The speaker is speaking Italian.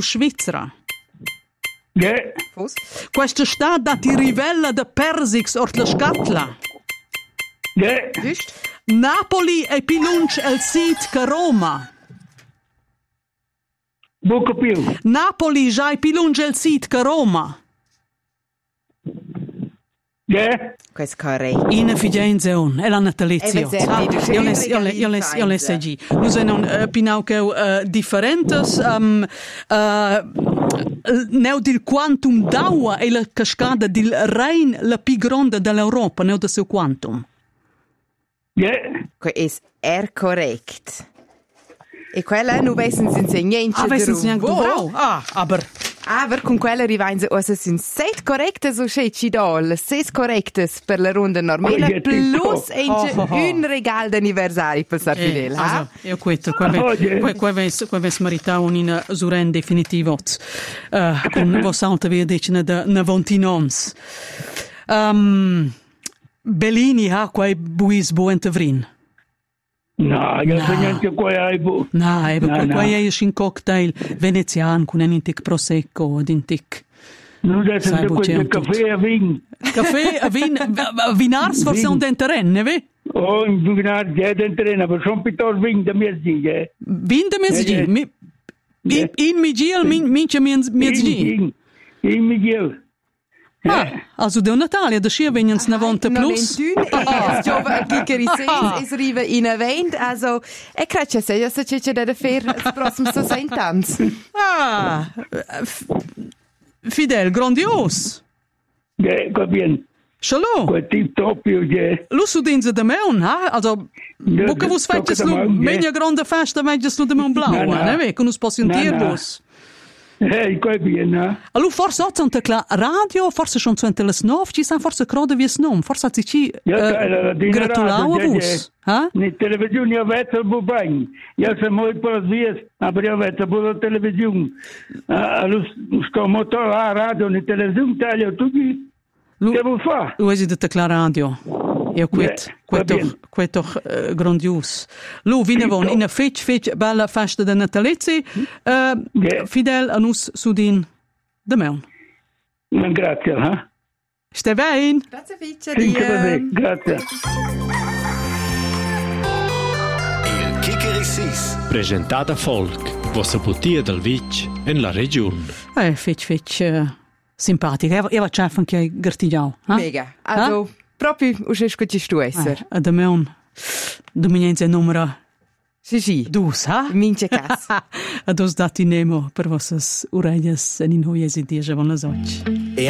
Svizzera. Yeah. Questa sta da ti rivella da Persix ort la scatla. Yeah. Giusto? Napoli è più lunch el sit che Roma. Poco più. Napoli già è più lunch el sit che Roma. Yeah. Questo è corretto. Inefficienza è la natalizio. Io le seggi. Noi siamo pinau che differentes neu del quantum d'aua e la cascata del Rhein la più grande dell'Europa, neu del suo quantum. Yeah. Questo è corretto. E quella non wissen sie niente. Wissen sie nicht wow. Aber con quella rivain also sind 7 correcte so scheci dol, 6 correctes per la ronda normale plus un regal d'anniversari per Sar Fidel, ha? Io questo qua ves maritau in zuren definitivo. Con vos alta via decina da 20 noms. Bellini ha quai buis buentevrin. No, io so niente qua ai bu. No, quai è un cocktail veneziano con un intic prosecco ed intic. Non è sempre quel caffè a vin. Caffè a vin, vinars forse un denterenne, ve? Oh, in vinars è denterenne, ma sono piuttosto vin da mezzi, eh. Vin da mezzi? In Migil mince mezzi? In Migil. Also de Natalia, da scia vengens 90 plus. Es giova Kikeri es riva in event, also e crecce se se c'è da fer il prossimo 60 anni. Fidel, grandios. Va bien. Shalom. Quel tip top, je. Lu su dinze de meun, ha? Also, buca vos fetches lu meglio grande festa megges lu de meun blau, ne? Ve, con us passientierbus. Qua bien, no? Allora, forse ho sentito la radio, forse sono sentito le 9, ci sono forse crode vies nom, forse ci gratulavo a vos. In televisione io vedo bubagn, io sono molto per vies, ma io vedo per la televisione. Allora, sto molto a radio, in televisione, taglio tutti. Che vuoi fare? Lu hai detto la radio. Io questo grandios. Lu vinevon in una fece bella festa de natalizia. Fidel a nus sudin de meun. Grazie, ha? Stai bene? Grazie Fice. Grazie. Il Kikerisis. Presentata folk. Vostra putia del Vic in la regione. Fece simpatica. Io faccio anche Gartigiao. Mega. Also, proprio uscesco ci stu esser. Da meun dominienza numero Sì. Dus, ha? Mince cas. A dos dati nemo per vossas orelhas e in hoies e dias a von las oggi.